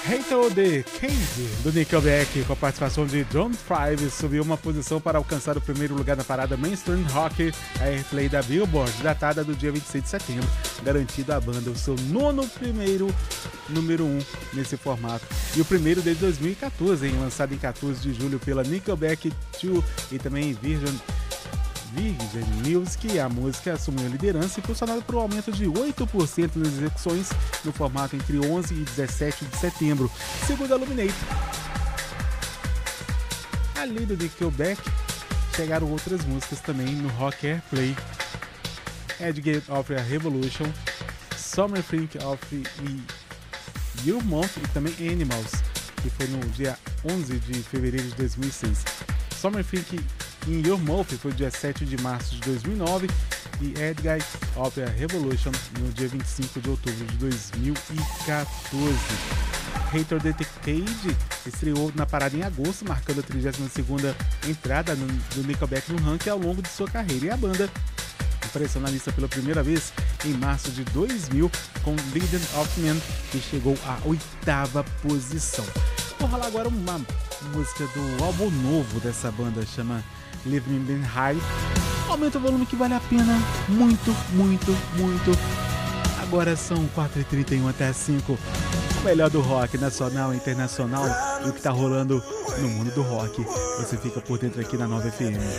Hater the Cage, do Nickelback, com a participação de John Five, subiu uma posição para alcançar o primeiro lugar na parada Mainstream Rock Airplay da Billboard, datada do dia 26 de setembro, garantindo à banda o seu primeiro número 1 nesse formato. E o primeiro desde 2014, lançado em 14 de julho pela Nickelback 2 e também Virgin Music. A música assumiu a liderança, impulsionada por um aumento de 8% nas execuções no formato entre 11 e 17 de setembro, segundo a Illuminator. Ali do Nickelback, chegaram outras músicas também no Rock Airplay: Edge of a Revolution, Summer Think of Your Month e também Animals, que foi no dia 11 de fevereiro de 2006. Summer Think In Your Mouth foi dia 7 de março de 2009 e Edguy of a Revolution no dia 25 de outubro de 2014. Hater the Cage estreou na parada em agosto, marcando a 32ª entrada do Nickelback no ranking ao longo de sua carreira, e a banda apareceu na lista pela primeira vez em março de 2000 com Legion of Men, que chegou à 8ª posição. Vou rolar agora uma música do álbum novo dessa banda, chama Leave Me High. Aumenta o volume que vale a pena muito, muito, muito. Agora são 4h31 até as 5. O melhor do rock nacional e internacional e o que tá rolando no mundo do rock. Você fica por dentro aqui na Nova FM.